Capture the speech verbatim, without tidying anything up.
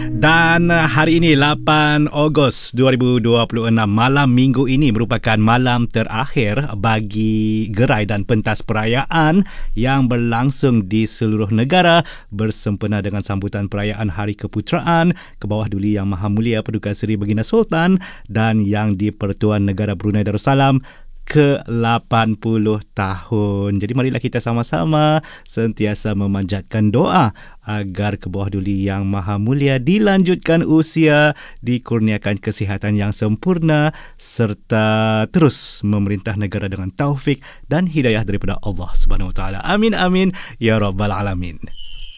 Dan hari ini lapan Ogos dua ribu dua puluh enam, malam minggu ini merupakan malam terakhir bagi gerai dan pentas perayaan yang berlangsung di seluruh negara bersempena dengan sambutan perayaan Hari Keputeraan ke bawah Duli Yang Maha Mulia Paduka Seri Baginda Sultan dan Yang di-Pertuan Negara Brunei Darussalam ke lapan puluh tahun. Jadi marilah kita sama-sama sentiasa memanjatkan doa agar ke bawah Duli Yang Maha Mulia dilanjutkan usia, dikurniakan kesihatan yang sempurna serta terus memerintah negara dengan taufik dan hidayah daripada Allah Subhanahu Wa Taala. Amin amin ya rabbal alamin.